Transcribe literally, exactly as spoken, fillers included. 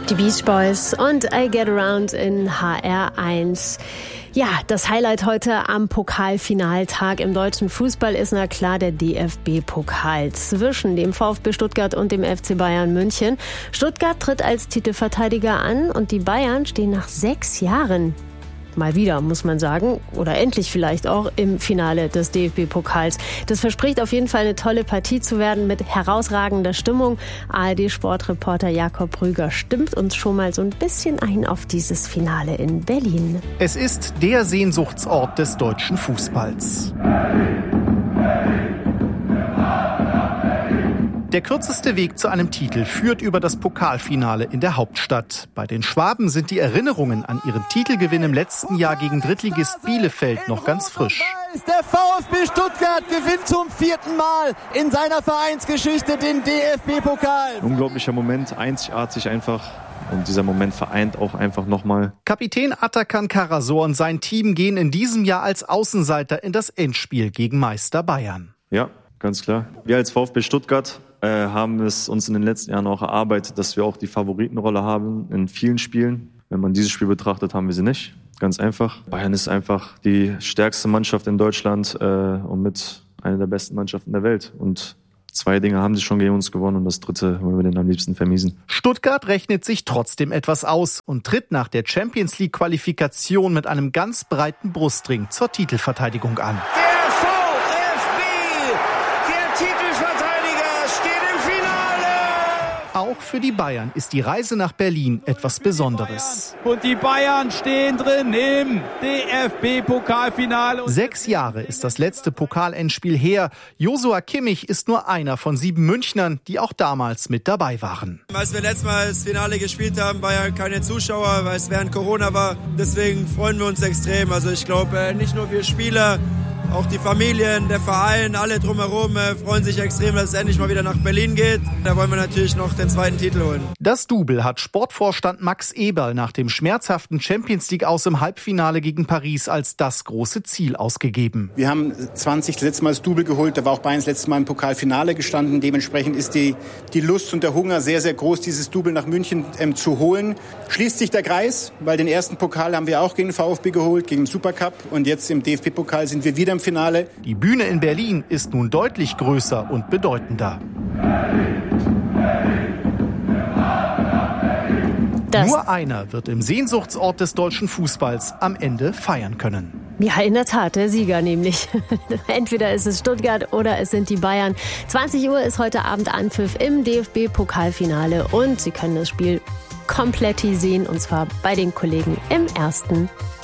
Die Beach Boys und I Get Around in H R eins. Ja, das Highlight heute am Pokalfinaltag im deutschen Fußball ist na klar der D F B-Pokal zwischen dem VfB Stuttgart und dem F C Bayern München. Stuttgart tritt als Titelverteidiger an und die Bayern stehen nach sechs Jahren mal wieder, muss man sagen, oder endlich vielleicht auch im Finale des D F B-Pokals. Das verspricht auf jeden Fall eine tolle Partie zu werden mit herausragender Stimmung. A R D-Sportreporter Jakob Rüger stimmt uns schon mal so ein bisschen ein auf dieses Finale in Berlin. Es ist der Sehnsuchtsort des deutschen Fußballs. Der kürzeste Weg zu einem Titel führt über das Pokalfinale in der Hauptstadt. Bei den Schwaben sind die Erinnerungen an ihren Titelgewinn im letzten Jahr gegen Drittligist Bielefeld noch ganz frisch. Der VfB Stuttgart gewinnt zum vierten Mal in seiner Vereinsgeschichte den D F B-Pokal. Unglaublicher Moment, einzigartig einfach. Und dieser Moment vereint auch einfach nochmal. Kapitän Atakan Karasor und sein Team gehen in diesem Jahr als Außenseiter in das Endspiel gegen Meister Bayern. Ja, ganz klar. Wir als VfB Stuttgart äh, haben es uns in den letzten Jahren auch erarbeitet, dass wir auch die Favoritenrolle haben in vielen Spielen. Wenn man dieses Spiel betrachtet, haben wir sie nicht. Ganz einfach. Bayern ist einfach die stärkste Mannschaft in Deutschland äh, und mit einer der besten Mannschaften der Welt. Und zwei Dinge haben sie schon gegen uns gewonnen und das dritte wollen wir denen am liebsten vermiesen. Stuttgart rechnet sich trotzdem etwas aus und tritt nach der Champions-League-Qualifikation mit einem ganz breiten Brustring zur Titelverteidigung an. Der VfB, der Titelverteidiger, steht im Finale! Auch für die Bayern ist die Reise nach Berlin etwas Besonderes. Und die Bayern stehen drin im D F B-Pokalfinale. Sechs Jahre ist das letzte Pokalendspiel her. Joshua Kimmich ist nur einer von sieben Münchnern, die auch damals mit dabei waren. Als wir letztes Mal das Finale gespielt haben, war ja keine Zuschauer, weil es während Corona war. Deswegen freuen wir uns extrem. Also ich glaube, nicht nur wir Spieler, auch die Familien, der Verein, alle drumherum äh, freuen sich extrem, dass es endlich mal wieder nach Berlin geht. Da wollen wir natürlich noch den zweiten Titel holen. Das Double hat Sportvorstand Max Eberl nach dem schmerzhaften Champions-League-Aus im Halbfinale gegen Paris als das große Ziel ausgegeben. Wir haben zwanzig das letzte Mal das Double geholt, da war auch Bayern das letzte Mal im Pokalfinale gestanden. Dementsprechend ist die, die Lust und der Hunger sehr, sehr groß, dieses Double nach München ähm, zu holen. Schließt sich der Kreis, weil den ersten Pokal haben wir auch gegen den VfB geholt, gegen den Supercup. Und jetzt im D F B-Pokal sind wir wieder im Finale. Die Bühne in Berlin ist nun deutlich größer und bedeutender. Das Nur einer wird im Sehnsuchtsort des deutschen Fußballs am Ende feiern können. Ja, in der Tat, der Sieger nämlich. Entweder ist es Stuttgart oder es sind die Bayern. zwanzig Uhr ist heute Abend Anpfiff im D F B-Pokalfinale und Sie können das Spiel komplett sehen, und zwar bei den Kollegen im Ersten.